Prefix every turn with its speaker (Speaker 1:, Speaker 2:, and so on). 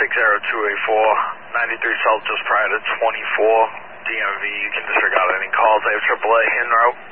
Speaker 1: 60284, 93 South just prior to 24, DMV. You can disregard any calls. I have AAA en route.